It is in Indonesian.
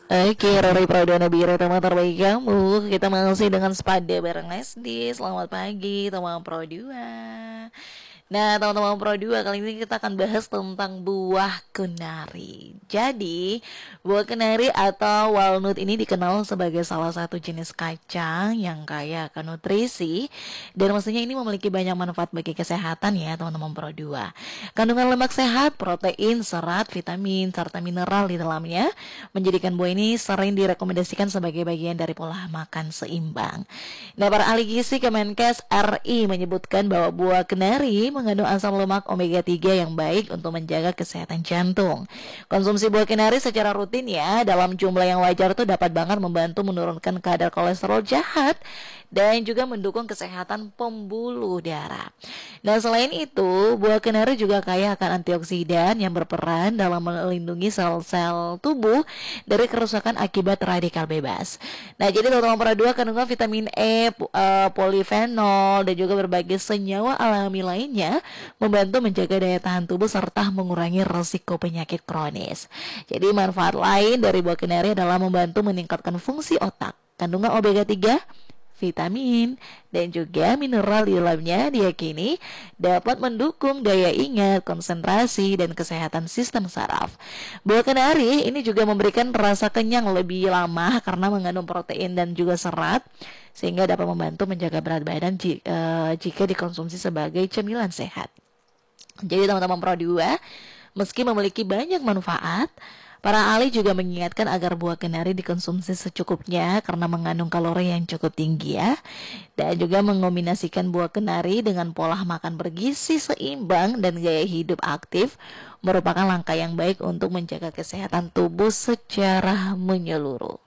Oke, Rory Pradana Bira, teman terbaik kamu. Kita masih dengan Spada bareng Lesdi. Selamat pagi, teman Pro 2. Nah, teman-teman Pro 2, kali ini kita akan bahas tentang buah kenari. Jadi, buah kenari atau walnut ini dikenal sebagai salah satu jenis kacang yang kaya akan nutrisi dan maksudnya ini memiliki banyak manfaat bagi kesehatan ya, teman-teman Pro 2. Kandungan lemak sehat, protein, serat, vitamin, serta mineral di dalamnya menjadikan buah ini sering direkomendasikan sebagai bagian dari pola makan seimbang. Nah, para ahli gizi Kemenkes RI menyebutkan bahwa buah kenari mengandung asam lemak omega 3 yang baik untuk menjaga kesehatan jantung. Konsumsi buah kenari secara rutin ya, dalam jumlah yang wajar itu dapat banget membantu menurunkan kadar kolesterol jahat dan juga mendukung kesehatan pembuluh darah. Nah, selain itu, buah kenari juga kaya akan antioksidan yang berperan dalam melindungi sel-sel tubuh dari kerusakan akibat radikal bebas. Nah, jadi teman-teman para dua kandungan vitamin E, polifenol, dan juga berbagai senyawa alami lainnya membantu menjaga daya tahan tubuh serta mengurangi risiko penyakit kronis. Jadi manfaat lain dari buah kenari adalah membantu meningkatkan fungsi otak. Kandungan omega 3, vitamin, dan juga mineral di dalamnya diyakini dapat mendukung daya ingat, konsentrasi, dan kesehatan sistem saraf. Buah kenari ini juga memberikan rasa kenyang lebih lama karena mengandung protein dan juga serat, sehingga dapat membantu menjaga berat badan jika dikonsumsi sebagai cemilan sehat. Jadi teman-teman Pro 2, meski memiliki banyak manfaat, para ahli juga mengingatkan agar buah kenari dikonsumsi secukupnya karena mengandung kalori yang cukup tinggi ya. Dan juga mengombinasikan buah kenari dengan pola makan bergizi seimbang dan gaya hidup aktif merupakan langkah yang baik untuk menjaga kesehatan tubuh secara menyeluruh.